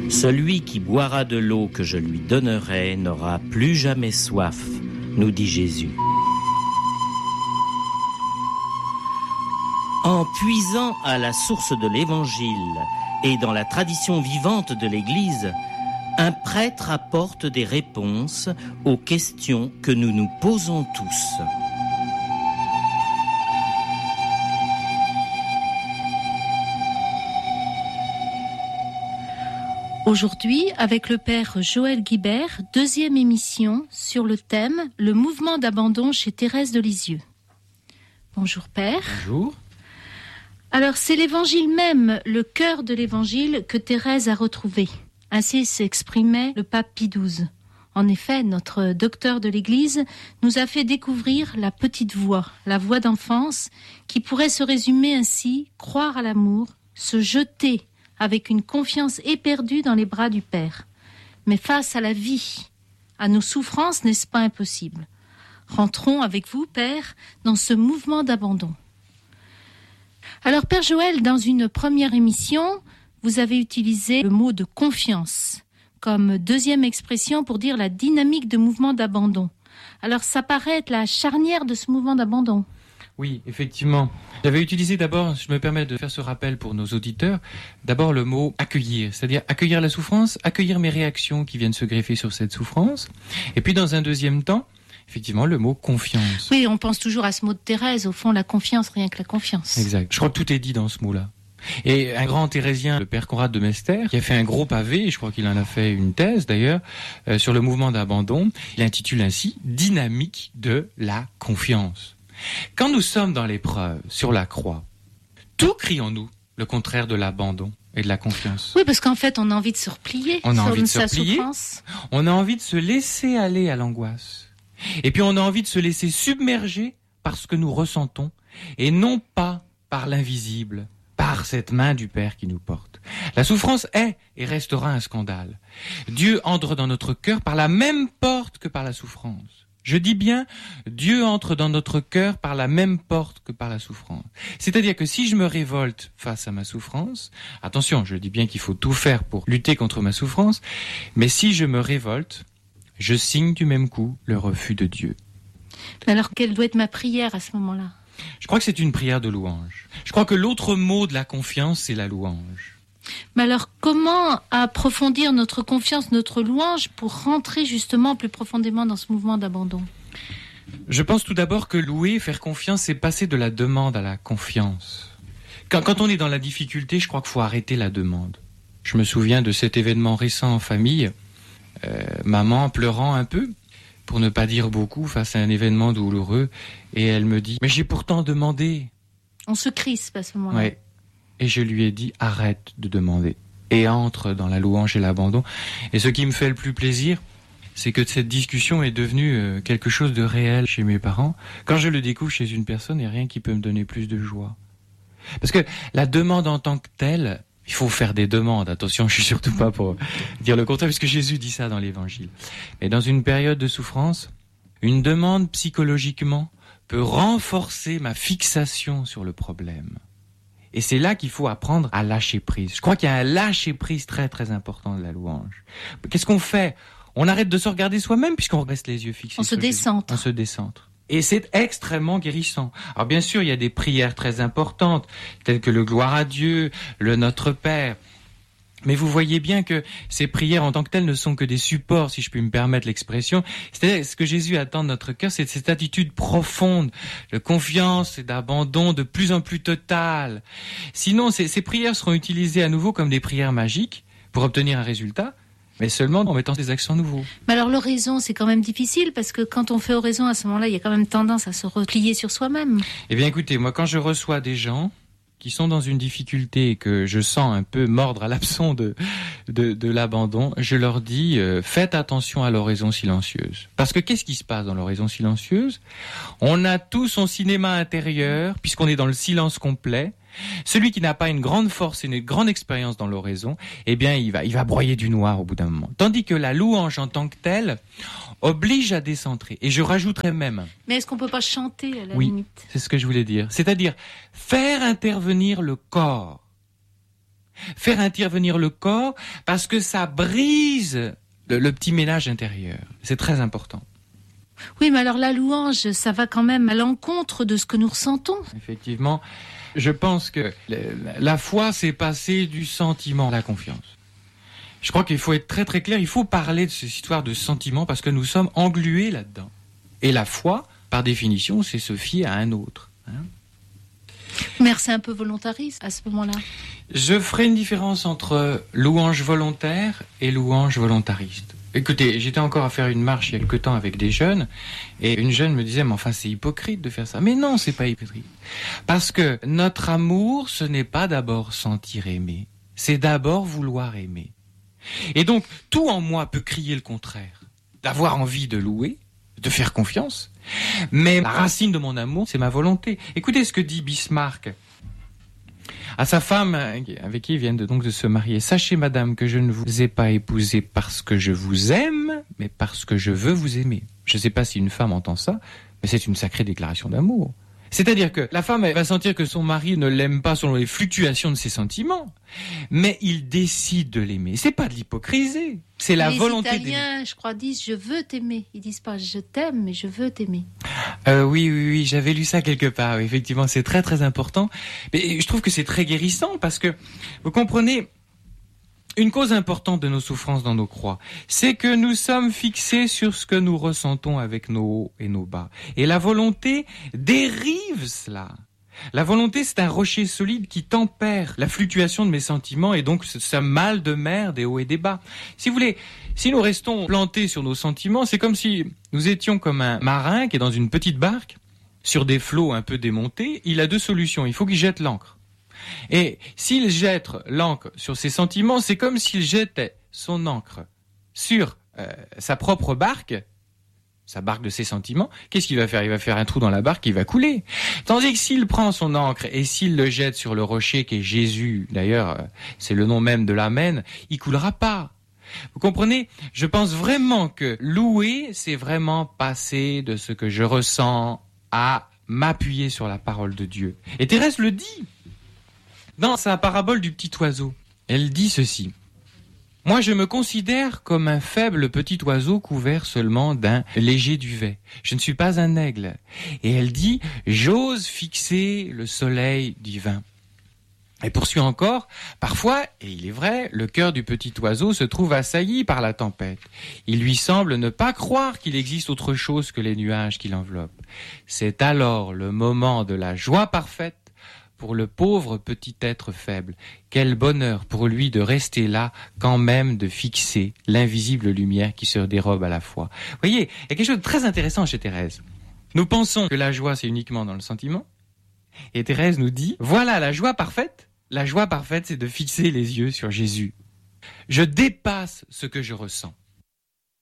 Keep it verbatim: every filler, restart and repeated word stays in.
Celui qui boira de l'eau que je lui donnerai n'aura plus jamais soif, nous dit Jésus. En puisant à la source de l'Évangile et dans la tradition vivante de l'Église, un prêtre apporte des réponses aux questions que nous nous posons tous. Aujourd'hui, avec le père Joël Guibert, deuxième émission sur le thème « Le mouvement d'abandon chez Thérèse de Lisieux ». Bonjour père. Bonjour. Alors c'est l'évangile même, le cœur de l'évangile que Thérèse a retrouvé. Ainsi s'exprimait le pape Pie douze. En effet, notre docteur de l'Église nous a fait découvrir la petite voix, la voix d'enfance, qui pourrait se résumer ainsi, croire à l'amour, se jeter avec une confiance éperdue dans les bras du Père. Mais face à la vie, à nos souffrances, n'est-ce pas impossible ? Rentrons avec vous, Père, dans ce mouvement d'abandon. Alors, Père Joël, dans une première émission, vous avez utilisé le mot de confiance comme deuxième expression pour dire la dynamique de mouvement d'abandon. Alors, ça paraît être la charnière de ce mouvement d'abandon. Oui, effectivement. J'avais utilisé d'abord, je me permets de faire ce rappel pour nos auditeurs, d'abord le mot accueillir, c'est-à-dire accueillir la souffrance, accueillir mes réactions qui viennent se greffer sur cette souffrance. Et puis dans un deuxième temps, effectivement, le mot confiance. Oui, on pense toujours à ce mot de Thérèse, au fond, la confiance, rien que la confiance. Exact. Je crois que tout est dit dans ce mot-là. Et un grand thérésien, le père Conrad de Mester, qui a fait un gros pavé, je crois qu'il en a fait une thèse d'ailleurs, euh, sur le mouvement d'abandon, il intitule ainsi « Dynamique de la confiance ». Quand nous sommes dans l'épreuve, sur la croix, tout crie en nous le contraire de l'abandon et de la confiance. Oui, parce qu'en fait, on a envie de se replier on a sur envie de sa se replier, souffrance. On a envie de se laisser aller à l'angoisse. Et puis on a envie de se laisser submerger par ce que nous ressentons, et non pas par l'invisible, par cette main du Père qui nous porte. La souffrance est et restera un scandale. Dieu entre dans notre cœur par la même porte que par la souffrance. Je dis bien, Dieu entre dans notre cœur par la même porte que par la souffrance. C'est-à-dire que si je me révolte face à ma souffrance, attention, je dis bien qu'il faut tout faire pour lutter contre ma souffrance, mais si je me révolte, je signe du même coup le refus de Dieu. Mais alors, quelle doit être ma prière à ce moment-là ? Je crois que c'est une prière de louange. Je crois que l'autre mot de la confiance, c'est la louange. Mais alors, comment approfondir notre confiance, notre louange, pour rentrer justement plus profondément dans ce mouvement d'abandon ? Je pense tout d'abord que louer, faire confiance, c'est passer de la demande à la confiance. Quand, quand on est dans la difficulté, je crois qu'il faut arrêter la demande. Je me souviens de cet événement récent en famille, euh, maman pleurant un peu, pour ne pas dire beaucoup, face à un événement douloureux, et elle me dit « Mais j'ai pourtant demandé !» On se crispe à ce moment-là. Ouais. Et je lui ai dit, arrête de demander. Et entre dans la louange et l'abandon. Et ce qui me fait le plus plaisir, c'est que cette discussion est devenue quelque chose de réel chez mes parents. Quand je le découvre chez une personne, il n'y a rien qui peut me donner plus de joie. Parce que la demande en tant que telle, il faut faire des demandes. Attention, je suis surtout pas pour dire le contraire, puisque Jésus dit ça dans l'Évangile. Mais dans une période de souffrance, une demande psychologiquement peut renforcer ma fixation sur le problème. Et c'est là qu'il faut apprendre à lâcher prise. Je crois qu'il y a un lâcher prise très très important de la louange. Qu'est-ce qu'on fait ? On arrête de se regarder soi-même puisqu'on reste les yeux fixés. On se décentre. On se décentre. Et c'est extrêmement guérissant. Alors bien sûr, il y a des prières très importantes, telles que le gloire à Dieu, le Notre Père. Mais vous voyez bien que ces prières en tant que telles ne sont que des supports, si je puis me permettre l'expression. C'est-à-dire, ce que Jésus attend de notre cœur, c'est cette attitude profonde de confiance et d'abandon de plus en plus totale. Sinon, ces, ces prières seront utilisées à nouveau comme des prières magiques pour obtenir un résultat, mais seulement en mettant des accents nouveaux. Mais alors l'oraison, c'est quand même difficile, parce que quand on fait oraison, à ce moment-là, il y a quand même tendance à se replier sur soi-même. Eh bien écoutez, moi quand je reçois des gens qui sont dans une difficulté et que je sens un peu mordre à l'hameçon de, de, de l'abandon, je leur dis euh, faites attention à l'oraison silencieuse. Parce que qu'est-ce qui se passe dans l'oraison silencieuse ? On a tout son cinéma intérieur, puisqu'on est dans le silence complet. Celui qui n'a pas une grande force et une grande expérience dans l'oraison, eh bien, il va, il va broyer du noir au bout d'un moment. Tandis que la louange en tant que telle oblige à décentrer. Et je rajouterais même... Mais est-ce qu'on peut pas chanter à la oui, limite ? C'est ce que je voulais dire. C'est-à-dire faire intervenir le corps. faire intervenir le corps, parce que ça brise le, le petit ménage intérieur. C'est très important. Oui, mais alors la louange, ça va quand même à l'encontre de ce que nous ressentons. Effectivement, je pense que la foi, c'est passer du sentiment à la confiance. Je crois qu'il faut être très très clair, il faut parler de cette histoire de sentiment parce que nous sommes englués là-dedans. Et la foi, par définition, c'est se fier à un autre. Hein. Mais c'est un peu volontariste à ce moment-là. Je ferai une différence entre louange volontaire et louange volontariste. Écoutez, j'étais encore à faire une marche il y a quelque temps avec des jeunes, et une jeune me disait, mais enfin c'est hypocrite de faire ça. Mais non, c'est pas hypocrite. Parce que notre amour, ce n'est pas d'abord sentir aimer, c'est d'abord vouloir aimer. Et donc, tout en moi peut crier le contraire, d'avoir envie de louer, de faire confiance, mais la racine de mon amour, c'est ma volonté. Écoutez ce que dit Bismarck à sa femme, avec qui ils viennent de, donc de se marier. « Sachez, madame, que je ne vous ai pas épousée parce que je vous aime, mais parce que je veux vous aimer. » Je ne sais pas si une femme entend ça, mais c'est une sacrée déclaration d'amour. C'est-à-dire que la femme elle va sentir que son mari ne l'aime pas selon les fluctuations de ses sentiments, mais il décide de l'aimer. C'est pas de l'hypocrisie, c'est la les volonté d'aimer. Les Italiens, je crois, disent « je veux t'aimer ». Ils disent pas « je t'aime », mais « je veux t'aimer ». Euh, oui, oui, oui, j'avais lu ça quelque part. Oui, effectivement, c'est très, très important. Mais je trouve que c'est très guérissant parce que, vous comprenez, une cause importante de nos souffrances dans nos croix, c'est que nous sommes fixés sur ce que nous ressentons avec nos hauts et nos bas. Et la volonté dérive cela. La volonté, c'est un rocher solide qui tempère la fluctuation de mes sentiments et donc ce mal de mer des hauts et des bas. Si vous voulez, si nous restons plantés sur nos sentiments, c'est comme si nous étions comme un marin qui est dans une petite barque, sur des flots un peu démontés. Il a deux solutions. Il faut qu'il jette l'ancre. Et s'il jette l'ancre sur ses sentiments, c'est comme s'il jetait son ancre sur euh, sa propre barque, sa barque de ses sentiments. Qu'est-ce qu'il va faire ? Il va faire un trou dans la barque, il va couler. Tandis que s'il prend son ancre et s'il le jette sur le rocher qui est Jésus, d'ailleurs, c'est le nom même de l'Amen, il coulera pas. Vous comprenez ? Je pense vraiment que louer, c'est vraiment passer de ce que je ressens à m'appuyer sur la parole de Dieu. Et Thérèse le dit dans sa parabole du petit oiseau. Elle dit ceci. « Moi, je me considère comme un faible petit oiseau couvert seulement d'un léger duvet. Je ne suis pas un aigle. » Et elle dit « J'ose fixer le soleil divin. » Elle poursuit encore, « Parfois, et il est vrai, le cœur du petit oiseau se trouve assailli par la tempête. Il lui semble ne pas croire qu'il existe autre chose que les nuages qui l'enveloppent. C'est alors le moment de la joie parfaite pour le pauvre petit être faible. Quel bonheur pour lui de rester là, quand même de fixer l'invisible lumière qui se dérobe à la fois. » Vous voyez, il y a quelque chose de très intéressant chez Thérèse. Nous pensons que la joie, c'est uniquement dans le sentiment. Et Thérèse nous dit, voilà la joie parfaite. La joie parfaite, c'est de fixer les yeux sur Jésus. Je dépasse ce que je ressens.